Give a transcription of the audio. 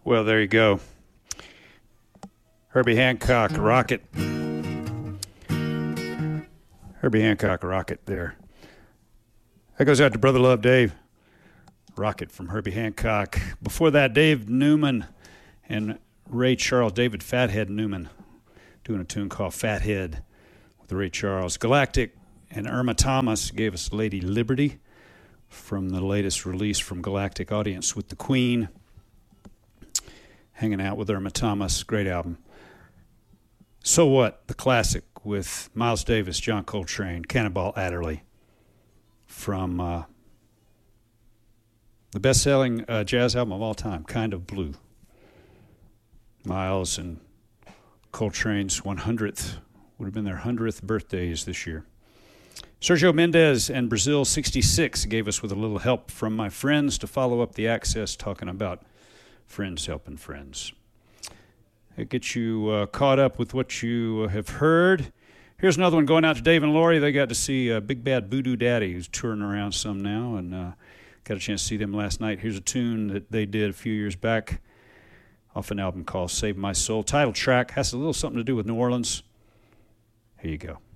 Well, there you go. Herbie Hancock, Rocket. Herbie Hancock, Rocket there. That goes out to Brother Love Dave. Rocket from Herbie Hancock. Before that, Dave Newman and Ray Charles, David Fathead Newman, doing a tune called Fathead with Ray Charles. Galactic and Irma Thomas gave us Lady Liberty from the latest release from Galactic, Audience with the Queen. Hanging Out with Irma Thomas, great album. So What, the classic with Miles Davis, John Coltrane, Cannonball Adderley from the best-selling jazz album of all time, Kind of Blue. Miles and Coltrane's 100th, would have been their 100th birthdays this year. Sergio Mendes and Brazil 66 gave us With a Little Help from My Friends to follow up the Access, talking about friends helping friends. It gets you caught up with what you have heard. Here's another one going out to Dave and Lori. They got to see Big Bad Voodoo Daddy, who's touring around some now, and got a chance to see them last night. Here's a tune that they did a few years back off an album called Save My Soul. Title track has a little something to do with New Orleans. Here you go.